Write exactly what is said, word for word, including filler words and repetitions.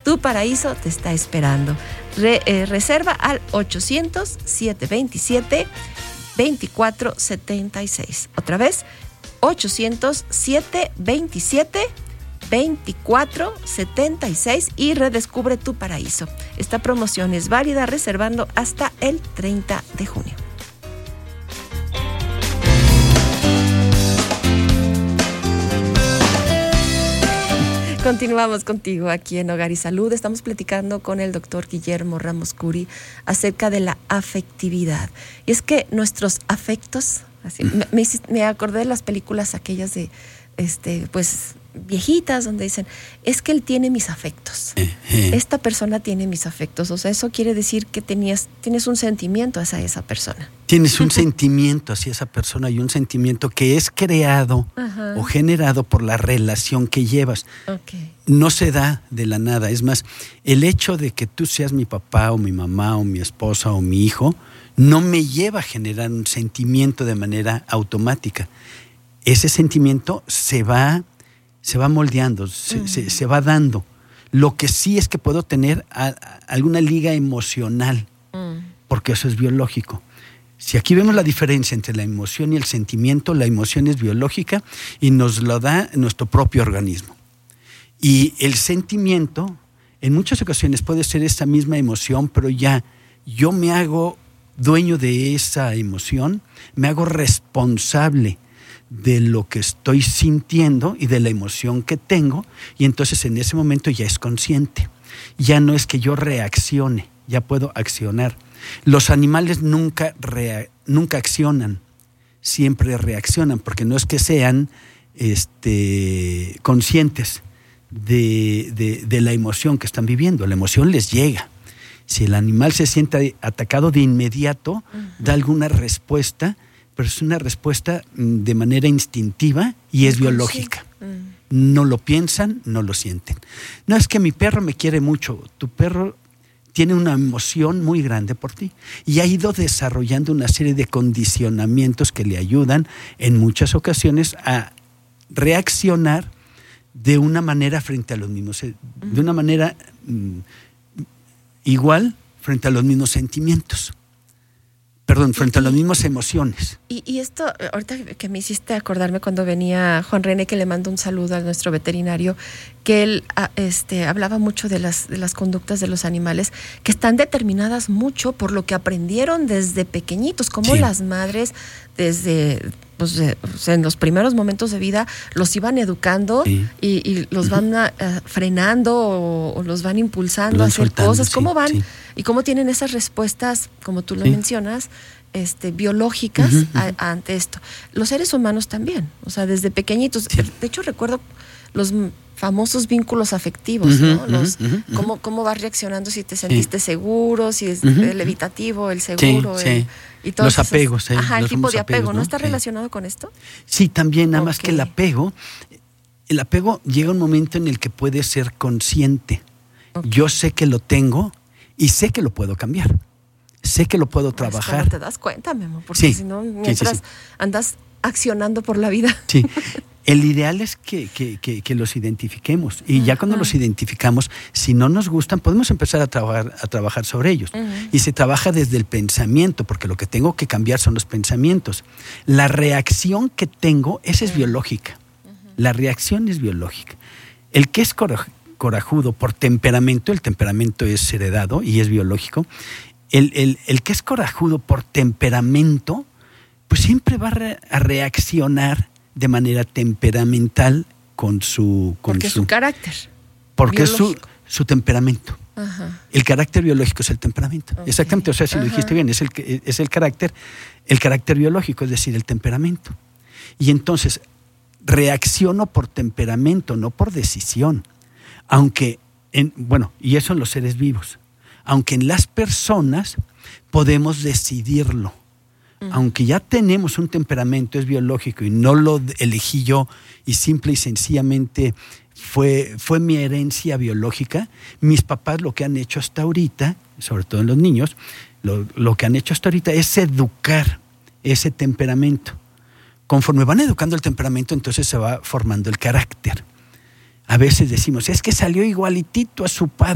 Tu paraíso te está esperando. Re, eh, reserva al ochocientos, setecientos veintisiete, veinticuatro setenta y seis. Otra vez, ochocientos, setecientos veintisiete, veinticuatro setenta y seis y redescubre tu paraíso. Esta promoción es válida reservando hasta el treinta de junio. Continuamos contigo aquí en Hogar y Salud. Estamos platicando con el doctor Guillermo Ramos Curi acerca de la afectividad. Y es que nuestros afectos, así, me, me, me acordé de las películas aquellas de, este, pues, viejitas, donde dicen, es que él tiene mis afectos. Esta persona tiene mis afectos. O sea, eso quiere decir que tenías, tienes un sentimiento hacia esa persona. Tienes un sentimiento hacia esa persona y un sentimiento que es creado Ajá. o generado por la relación que llevas. Okay. No se da de la nada. Es más, el hecho de que tú seas mi papá o mi mamá o mi esposa o mi hijo no me lleva a generar un sentimiento de manera automática. Ese sentimiento se va... se va moldeando, se, uh-huh. se, se va dando. Lo que sí es que puedo tener a, a alguna liga emocional, uh-huh. porque eso es biológico. Si aquí vemos la diferencia entre la emoción y el sentimiento, la emoción es biológica y nos lo da nuestro propio organismo. Y el sentimiento, en muchas ocasiones puede ser esa misma emoción, pero ya yo me hago dueño de esa emoción, me hago responsable de lo que estoy sintiendo y de la emoción que tengo, y entonces en ese momento ya es consciente. Ya no es que yo reaccione, ya puedo accionar. Los animales nunca, rea- nunca accionan, siempre reaccionan, porque no es que sean este, conscientes de, de, de la emoción que están viviendo. La emoción les llega. Si el animal se siente atacado de inmediato, uh-huh. da alguna respuesta, pero es una respuesta de manera instintiva y es biológica. Sí. Mm. No lo piensan, no lo sienten. No es que mi perro me quiere mucho. Tu perro tiene una emoción muy grande por ti y ha ido desarrollando una serie de condicionamientos que le ayudan en muchas ocasiones a reaccionar de una manera frente a los mismos, de una manera mm, igual frente a los mismos sentimientos. Perdón, frente y, a las mismas emociones. Y, y esto, ahorita que me hiciste acordarme cuando venía Juan René, que le mando un saludo a nuestro veterinario, que él este, hablaba mucho de las, de las conductas de los animales, que están determinadas mucho por lo que aprendieron desde pequeñitos, como sí. las madres desde... Pues, de, o sea, en los primeros momentos de vida los iban educando sí. y, y los van a, a, frenando o, o los van impulsando a hacer soltando, cosas. ¿Cómo sí, van? Sí. Y cómo tienen esas respuestas, como tú lo sí. mencionas, este, biológicas uh-huh, uh-huh. A, a ante esto. Los seres humanos también, o sea, desde pequeñitos. Sí. De hecho, recuerdo los famosos vínculos afectivos, uh-huh, ¿no? Los, uh-huh, uh-huh. Cómo, cómo vas reaccionando si te sentiste sí. seguro, si es uh-huh. el evitativo, el seguro, sí, el... Sí. Y todos los apegos, esos, eh, ajá, el tipo de apego, apegos, ¿no? ¿no? ¿Está sí. relacionado con esto? Sí, también, nada okay. más que el apego, el apego llega un momento en el que puede ser consciente. Okay. Yo sé que lo tengo y sé que lo puedo cambiar. Sé que lo puedo trabajar. No te das cuenta, mi amor, porque sí. si no, mientras sí, sí, sí. andas accionando por la vida. Sí. El ideal es que, que, que, que los identifiquemos y uh-huh. ya cuando los identificamos, si no nos gustan, podemos empezar a trabajar, a trabajar sobre ellos. Uh-huh. Y se trabaja desde el pensamiento, porque lo que tengo que cambiar son los pensamientos. La reacción que tengo, esa es uh-huh. biológica. Uh-huh. La reacción es biológica. El que es coraj- corajudo por temperamento, el temperamento es heredado y es biológico, el, el, el que es corajudo por temperamento, pues siempre va a, re- a reaccionar de manera temperamental con su... Con porque su, su carácter. Porque es su, su temperamento. Ajá. El carácter biológico es el temperamento. Okay. Exactamente, o sea, si Ajá. lo dijiste bien, es el, es el carácter, el carácter biológico, es decir, el temperamento. Y entonces, reacciono por temperamento, no por decisión. Aunque, en, bueno, y eso en los seres vivos. Aunque en las personas podemos decidirlo. Aunque ya tenemos un temperamento, es biológico y no lo elegí yo y simple y sencillamente fue, fue mi herencia biológica, mis papás lo que han hecho hasta ahorita, sobre todo en los niños, lo, lo que han hecho hasta ahorita es educar ese temperamento. Conforme van educando el temperamento, entonces se va formando el carácter. A veces decimos, es que salió igualitito a su padre.